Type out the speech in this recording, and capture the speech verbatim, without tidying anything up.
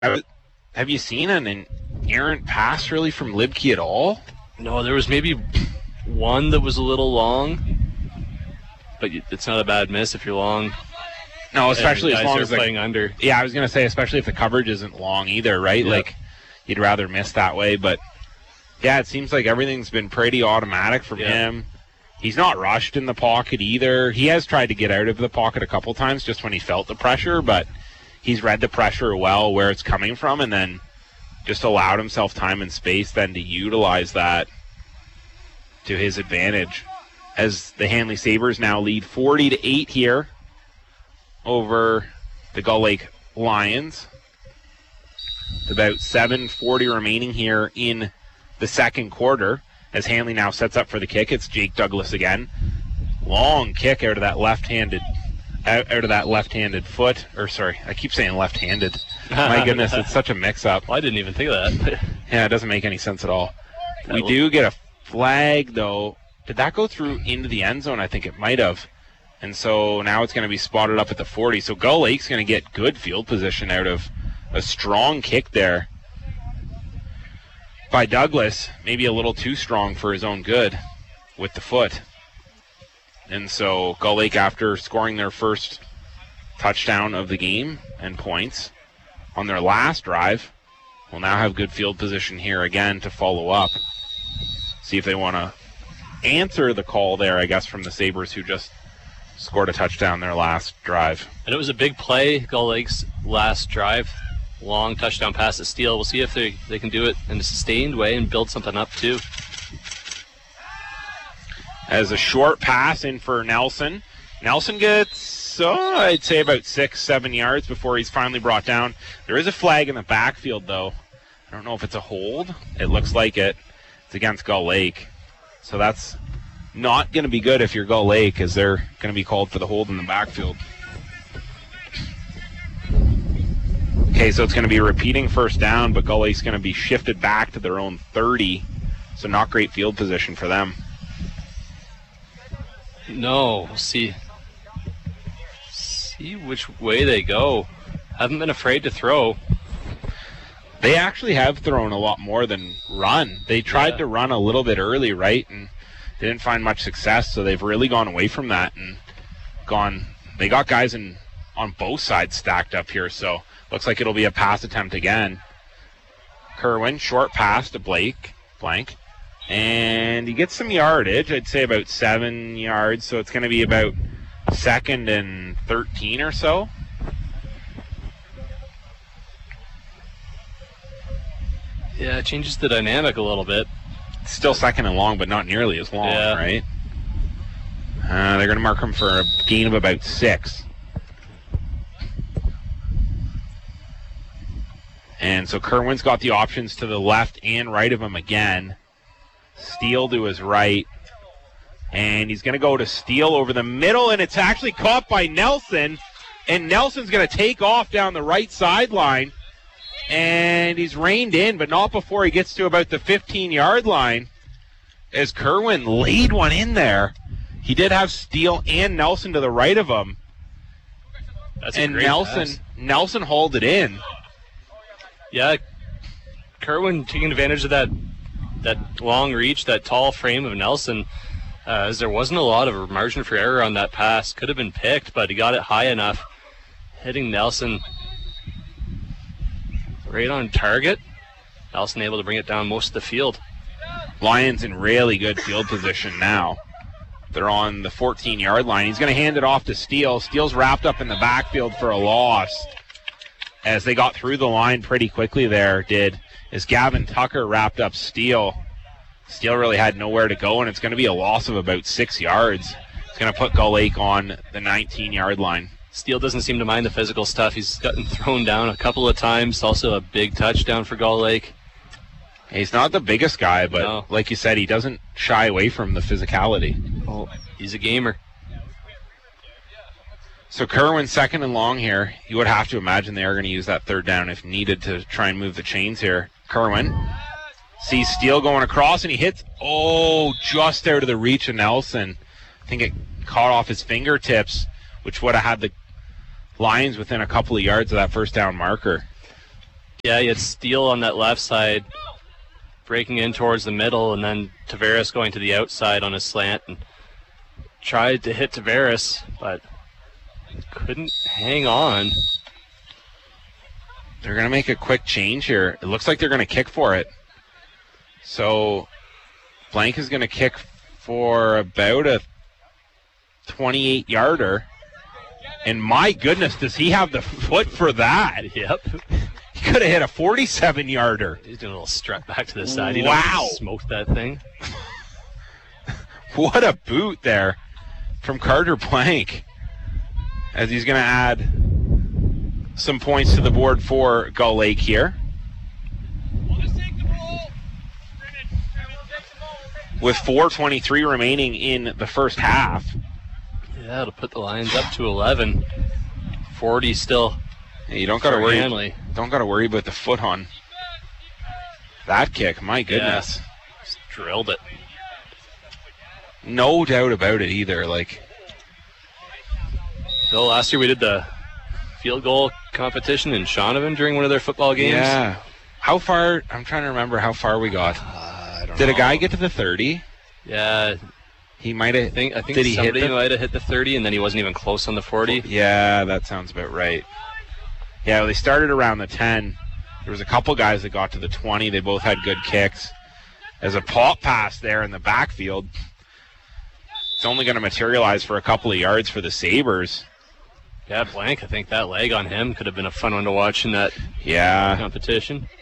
Have you seen an errant pass really from Libke at all? No, there was maybe one that was a little long, but it's not a bad miss if you're long. No, especially as long as playing the, under. Yeah, I was going to say, especially if the coverage isn't long either, right? Yep. Like, you'd rather miss that way. But, yeah, it seems like everything's been pretty automatic from yep. him. He's not rushed in the pocket either. He has tried to get out of the pocket a couple times just when he felt the pressure, but he's read the pressure well, where it's coming from, and then just allowed himself time and space then to utilize that to his advantage. As the Hanley Sabres now lead forty to eight here over the Gull Lake Lions. It's about seven forty remaining here in the second quarter as Hanley now sets up for the kick. It's Jake Douglas again. Long kick out of that left-handed out, out of that left-handed foot. Or sorry, I keep saying left-handed. My goodness, it's such a mix-up. Well, I didn't even think of that. Yeah, it doesn't make any sense at all. That we will... do get a flag, though. Did that go through into the end zone? I think it might have. And so now it's going to be spotted up at the forty. So Gull Lake's going to get good field position out of a strong kick there by Douglas. Maybe a little too strong for his own good with the foot. And so Gull Lake, after scoring their first touchdown of the game and points on their last drive, will now have good field position here again to follow up. See if they want to answer the call there, I guess, from the Sabres, who just scored a touchdown their last drive. And it was a big play, Gull Lake's last drive. Long touchdown pass to Steele. We'll see if they, they can do it in a sustained way and build something up, too. As a short pass in for Nelson. Nelson gets, oh, I'd say about six, seven yards before he's finally brought down. There is a flag in the backfield, though. I don't know if it's a hold. It looks like it. It's against Gull Lake. So that's not going to be good if you're Gull Lake, as they're going to be called for the hold in the backfield. Okay, so it's going to be a repeating first down, but Gull Lake's going to be shifted back to their own thirty. So not great field position for them. No, we'll see. See which way they go. Haven't been afraid to throw. They actually have thrown a lot more than run. They tried yeah. to run a little bit early, right, and they didn't find much success, so they've really gone away from that and gone. They got guys in on both sides stacked up here, so looks like it'll be a pass attempt again. Kerwin, short pass to Blake, blank, and he gets some yardage. I'd say about seven yards, so it's going to be about second and thirteen or so. Yeah, it changes the dynamic a little bit. Still second and long, but not nearly as long, yeah. right? Uh, they're going to mark him for a gain of about six. And so Kerwin's got the options to the left and right of him again. Steele to his right. And he's going to go to Steele over the middle, and it's actually caught by Nelson. And Nelson's going to take off down the right sideline. And he's reined in, but not before he gets to about the fifteen-yard line. As Kerwin laid one in there. He did have Steele and Nelson to the right of him. That's a and great Nelson pass. Nelson hauled it in. Yeah, Kerwin taking advantage of that that long reach, that tall frame of Nelson, uh, as there wasn't a lot of margin for error on that pass. Could have been picked, but he got it high enough. Hitting Nelson right on target. Nelson able to bring it down most of the field. Lions in really good field position now. They're on the fourteen-yard line. He's going to hand it off to Steele. Steele's wrapped up in the backfield for a loss. As they got through the line pretty quickly there, did, as Gavin Tucker wrapped up Steele. Steele really had nowhere to go, and it's going to be a loss of about six yards. It's going to put Gull Lake on the nineteen-yard line. Steele doesn't seem to mind the physical stuff. He's gotten thrown down a couple of times. Also a big touchdown for Gull Lake. He's not the biggest guy, but no. like you said, he doesn't shy away from the physicality. Oh, he's a gamer. So Kerwin second and long here. You would have to imagine they are going to use that third down if needed to try and move the chains here. Kerwin sees Steele going across, and he hits, oh, just out of the reach of Nelson. I think it caught off his fingertips, which would have had the Lions within a couple of yards of that first down marker. Yeah, you had Steele on that left side, breaking in towards the middle, and then Tavares going to the outside on a slant and tried to hit Tavares, but couldn't hang on. They're going to make a quick change here. It looks like they're going to kick for it. So Blank is going to kick for about a twenty-eight yarder. And my goodness, does he have the foot for that? Yep. He could have hit a forty-seven yarder. He's doing a little strut back to the side. He Wow. Smoked that thing. What a boot there from Carter Blank. As he's going to add some points to the board for Gull Lake here. With four twenty-three remaining in the first half. Yeah, it'll put the Lions up to eleven. forty still. Yeah, you don't got to worry. Hanley. Don't got to worry about the foot on that kick. My goodness, Yeah, just drilled it. No doubt about it either. Like, Bill, last year we did the field goal competition in Shaunavon during one of their football games. yeah. How far? I'm trying to remember how far we got. Uh, I don't Did know. a guy get to the thirty? Yeah, He might I have. think I think Did he hit somebody the- might have hit the thirty, and then he wasn't even close on the forty. Yeah, that sounds about right. Yeah, well, they started around the ten. There was a couple guys that got to the twenty. They both had good kicks. There's a pop pass there in the backfield. It's only going to materialize for a couple of yards for the Sabres. Yeah, Blank. I think that leg on him could have been a fun one to watch in that Yeah. competition.